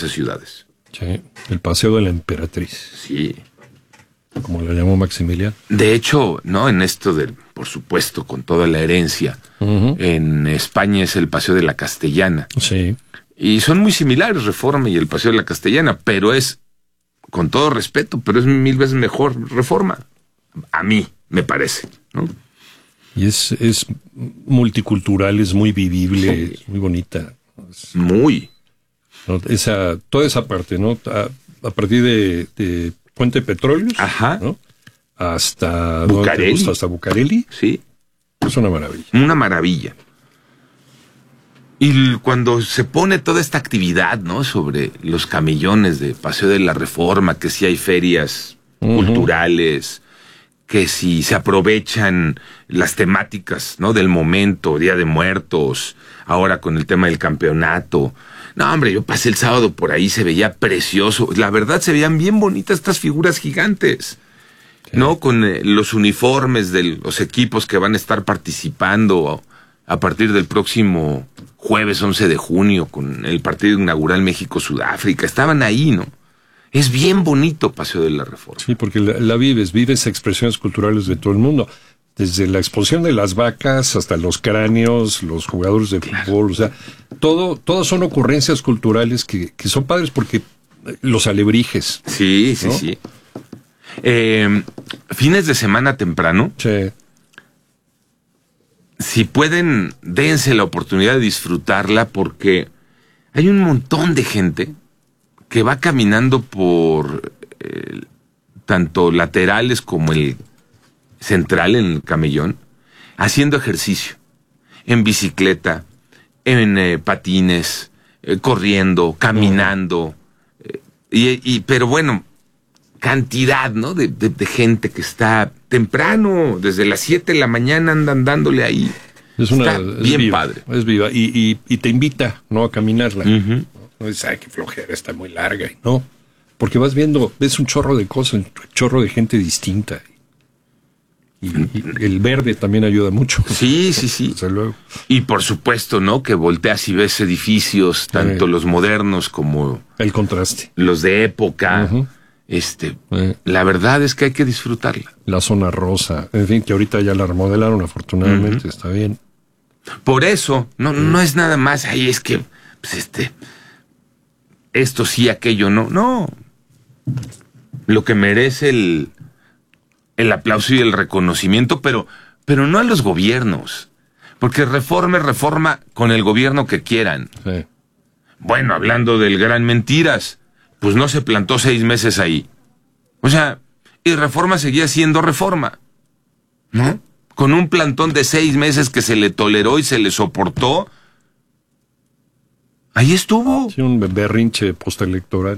esas ciudades. Sí, el Paseo de la Emperatriz. Sí. Como lo llamó Maximiliano. De hecho, ¿no? En esto por supuesto, con toda la herencia, en España es el Paseo de la Castellana. Sí. Y son muy similares, Reforma y el Paseo de la Castellana, pero es, con todo respeto, pero es 1000 veces mejor Reforma. A mí, me parece, ¿no? Y es multicultural, es muy vivible, sí. Es muy bonita. Muy. ¿No? Toda esa parte, ¿no? A partir de Puente Petróleos, ajá, ¿no? Hasta Bucareli. Hasta Bucareli. Sí. Es una maravilla. Una maravilla. Y cuando se pone toda esta actividad, ¿no? Sobre los camellones de Paseo de la Reforma, que si hay ferias culturales, que si se aprovechan las temáticas, ¿no? Del momento, Día de Muertos, ahora con el tema del campeonato. No, hombre, yo pasé el sábado por ahí, se veía precioso. La verdad, se veían bien bonitas estas figuras gigantes, sí. ¿No? Con los uniformes de los equipos que van a estar participando a partir del próximo jueves 11 de junio, con el partido inaugural México-Sudáfrica. Estaban ahí, ¿no? Es bien bonito Paseo de la Reforma. Sí, porque la vives expresiones culturales de todo el mundo. Desde la exposición de las vacas hasta los cráneos, los jugadores de fútbol, o sea, todas son ocurrencias culturales que son padres porque los alebrijes. Sí, ¿no? sí. Fines de semana temprano. Sí. Si pueden, dense la oportunidad de disfrutarla porque hay un montón de gente que va caminando por tanto laterales como el central en el camellón, haciendo ejercicio, en bicicleta, en patines, corriendo, caminando, pero bueno, cantidad, ¿no? De gente que está temprano, desde las 7 de la mañana andan dándole ahí. Está bien viva, padre. Es viva y te invita, ¿no? A caminarla. No dices, ay, qué flojera, está muy larga, ¿no? Porque ves un chorro de cosas, un chorro de gente distinta. Y el verde también ayuda mucho. Sí. Desde luego. Y por supuesto, ¿no? Que volteas y ves edificios, tanto los modernos como el contraste. Los de época. La verdad es que hay que disfrutarla. La zona rosa, en fin, que ahorita ya la remodelaron, afortunadamente, está bien. Por eso, no es nada más, ahí es que, pues esto sí, aquello no. No. Lo que merece el aplauso y el reconocimiento, pero no a los gobiernos, porque reforma con el gobierno que quieran. Sí. Bueno, hablando del gran Mentiras, pues no se plantó 6 meses ahí. O sea, y Reforma seguía siendo Reforma, ¿no? Con un plantón de 6 meses que se le toleró y se le soportó. Ahí estuvo. Sí, un berrinche postelectoral.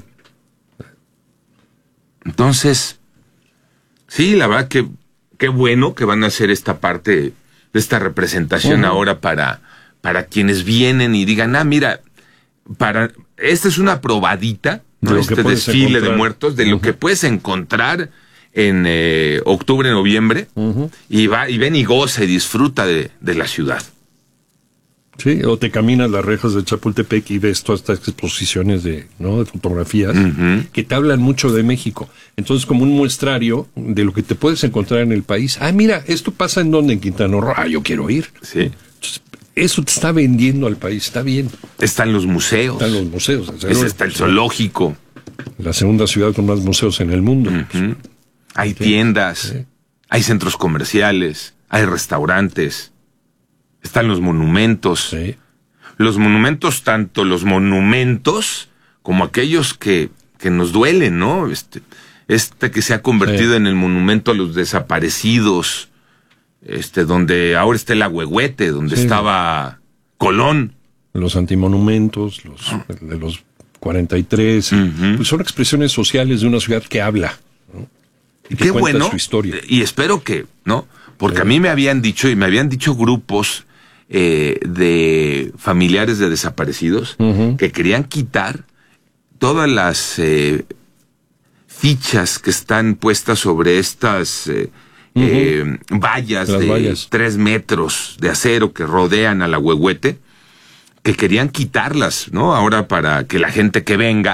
Entonces, sí, la verdad que qué bueno que van a hacer esta parte de esta representación ahora para quienes vienen y digan, mira, esta es una probadita, ¿no? Este desfile de muertos, de lo que puedes encontrar en octubre, noviembre, y ven y goza y disfruta de la ciudad. Sí, o te caminas las rejas de Chapultepec y ves todas estas exposiciones de fotografías que te hablan mucho de México. Entonces, como un muestrario de lo que te puedes encontrar en el país. Mira, esto pasa en donde, en Quintana Roo. Yo quiero ir. Sí. Entonces, eso te está vendiendo al país, está bien. Están los museos. Está el zoológico. La segunda ciudad con más museos en el mundo. Hay tiendas, hay centros comerciales, hay restaurantes. Están los monumentos. Sí. Los monumentos, tanto los monumentos como aquellos que nos duelen, ¿no? Este que se ha convertido en el monumento a los desaparecidos, donde ahora está el Ahuehuete, donde estaba Colón. Los antimonumentos, de los 43, pues son expresiones sociales de una ciudad que habla, ¿no? Y que qué cuenta bueno, su historia. Y espero que, ¿no? Porque a mí me habían dicho grupos de familiares de desaparecidos que querían quitar todas las fichas que están puestas sobre estas vallas de 3 metros de acero que rodean al Ahuehuete, que querían quitarlas, ¿no? Ahora para que la gente que venga